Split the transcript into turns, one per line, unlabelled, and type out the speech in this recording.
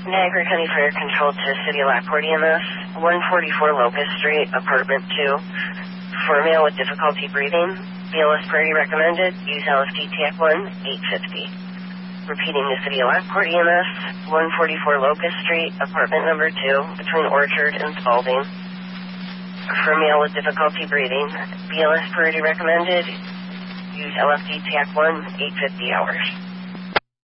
Niagara County Fire Control to City of Lockport EMS, 144 Locust Street, Apartment 2. For male with difficulty breathing, BLS priority recommended, use LFD TAC 1, 850. Repeating the City of Lockport EMS, 144 Locust Street, Apartment number 2, between Orchard and Spalding. For male with difficulty breathing, BLS priority recommended, use LFD TAC 1, 850 hours.